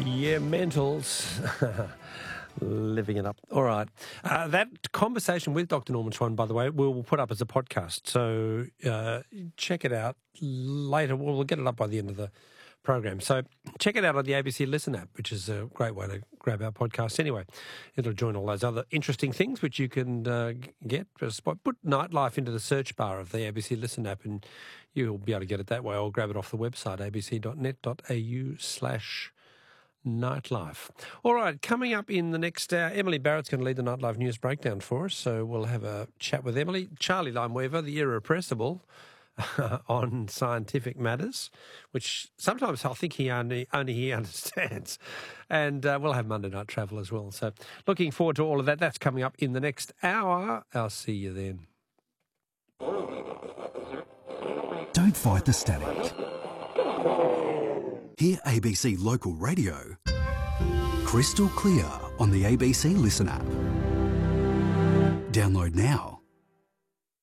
Yeah, mentals. Living it up. All right. That conversation with Dr. Norman Swan, by the way, we'll put up as a podcast. So check it out later. We'll get it up by the end of the program. So check it out on the ABC Listen app, which is a great way to grab our podcast anyway. It'll join all those other interesting things which you can get. Just put Nightlife into the search bar of the ABC Listen app and you'll be able to get it that way, or grab it off the website, abc.net.au/nightlife. All right, coming up in the next hour, Emily Barrett's going to lead the Nightlife News Breakdown for us, so we'll have a chat with Emily. Charlie Limeweaver, the irrepressible, on scientific matters, which sometimes I think only he understands. And we'll have Monday Night Travel as well. So looking forward to all of that. That's coming up in the next hour. I'll see you then. Don't fight the static. Hear ABC Local Radio crystal clear on the ABC Listen app. Download now.